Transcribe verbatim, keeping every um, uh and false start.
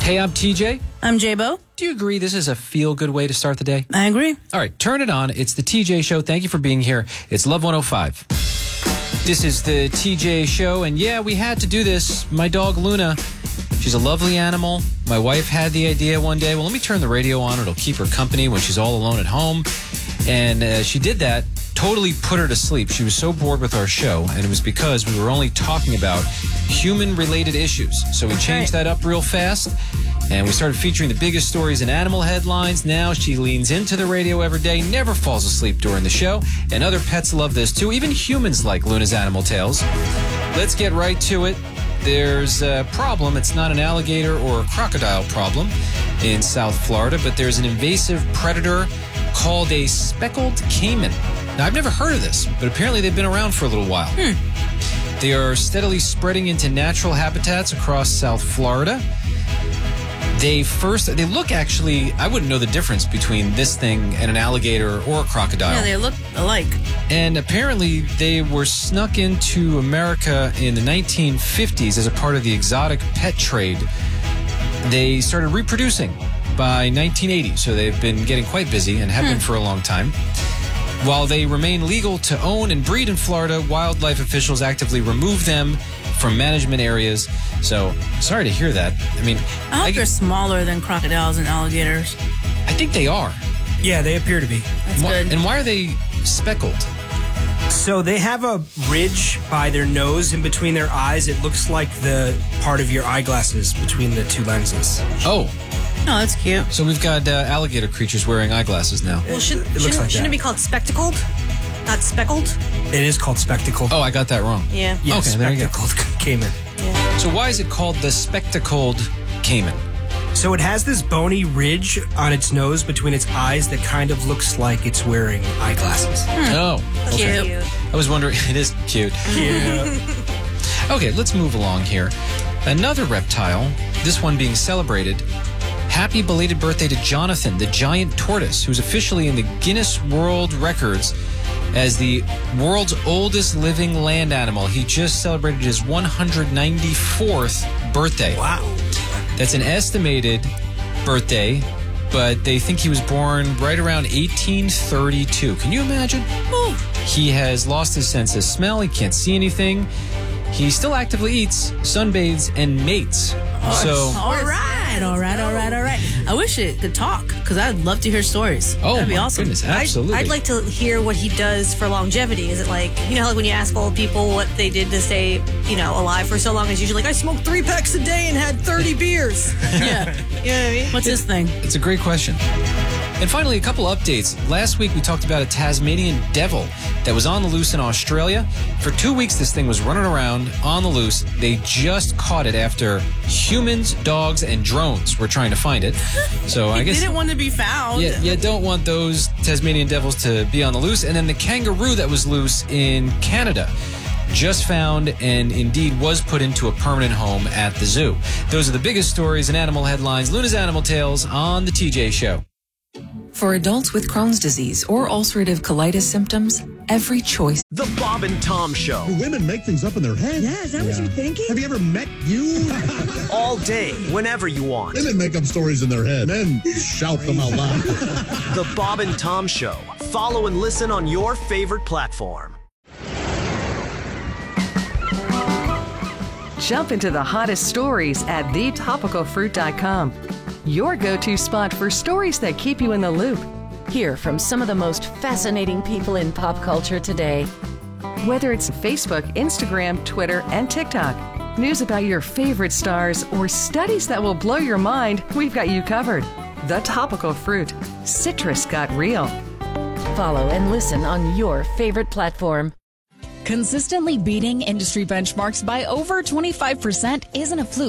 Hey, I'm T J. I'm J-Bo. Do you agree this is a feel-good way to start the day? I agree. All right, turn it on. It's the T J Show. Thank you for being here. It's Love one oh five. This is the T J Show, and yeah, we had to do this. My dog, Luna, she's a lovely animal. My wife had the idea one day, well, let me turn the radio on. It'll keep her company when she's all alone at home. And uh, she did that, totally put her to sleep. She was so bored with our show, and it was because we were only talking about human-related issues. So we changed that up real fast, and we started featuring the biggest stories in animal headlines. Now she leans into the radio every day, never falls asleep during the show, and other pets love this too. Even humans like Luna's Animal Tales. Let's get right to it. There's a problem. It's not an alligator or a crocodile problem in South Florida, but there's an invasive predator called a speckled caiman. Now, I've never heard of this, but apparently they've been around for a little while. Hmm. They are steadily spreading into natural habitats across South Florida. They first, they look actually, I wouldn't know the difference between this thing and an alligator or a crocodile. Yeah, they look alike. And apparently they were snuck into America in the nineteen fifties as a part of the exotic pet trade. They started reproducing by nineteen eighty, so they've been getting quite busy and have Hmm. been for a long time. While they remain legal to own and breed in Florida, wildlife officials actively remove them from management areas. So, sorry to hear that. I mean, I hope I, they're smaller than crocodiles and alligators. I think they are. Yeah, they appear to be. That's Why- good. And why are they speckled? So they have a ridge by their nose in between their eyes. It looks like the part of your eyeglasses between the two lenses. Oh, Oh, that's cute. so we've got uh, alligator creatures wearing eyeglasses now. Well, should, It looks shouldn't, like shouldn't it that. be called spectacled? Not speckled? It is called spectacled. Oh, I got that wrong. Yeah. yeah, okay, there you go. spectacled caiman. yeah. So why is it called the spectacled caiman? So it has this bony ridge on its nose between its eyes that kind of looks like it's wearing eyeglasses. Oh, okay. Cute. I was wondering, it is cute. Yeah. Okay, let's move along here. Another reptile, this one being celebrated. Happy belated birthday to Jonathan, the giant tortoise, who's officially in the Guinness World Records as the world's oldest living land animal. He just celebrated his one hundred ninety-fourth birthday. Wow. That's an estimated birthday, but they think he was born right around eighteen thirty-two. Can you imagine? Ooh. He has lost his sense of smell. He can't see anything. He still actively eats, sunbathes, and mates. So, All right, all right, all right, all right. I wish it could talk, because I'd love to hear stories. oh That'd be my awesome. goodness, I'd- absolutely. I'd, like to hear what he does for longevity. Is it like, you know, like when you ask old people what they did to stay, you know, alive for so long, it's usually like, I smoked three packs a day and had thirty beers. Yeah. You know what I mean? What's this thing? It's a great question. And finally, a couple updates. Last week, we talked about a Tasmanian devil that was on the loose in Australia. For two weeks, this thing was running around on the loose. They just caught it after humans, dogs, and drones were trying to find it. So I He guess didn't want to be found. you, you don't want those Tasmanian devils to be on the loose. And then the kangaroo that was loose in Canada just found and indeed was put into a permanent home at the zoo. Those are the biggest stories in animal headlines. Luna's Animal Tales on the T J Show. For adults with Crohn's disease or ulcerative colitis symptoms, every choice. The Bob and Tom Show. Women make things up in their head. Yeah, is that what you're thinking? Have you ever met you? All day, whenever you want. Women make up stories in their head. Men shout them out loud. The Bob and Tom Show. Follow and listen on your favorite platform. Jump into the hottest stories at the topical fruit dot com. Your go-to spot for stories that keep you in the loop. Hear from some of the most fascinating people in pop culture today. Whether it's Facebook, Instagram, Twitter, and TikTok, news about your favorite stars, or studies that will blow your mind, we've got you covered. The Topical Fruit. Citrus got real. Follow and listen on your favorite platform. Consistently beating industry benchmarks by over twenty-five percent isn't a fluke.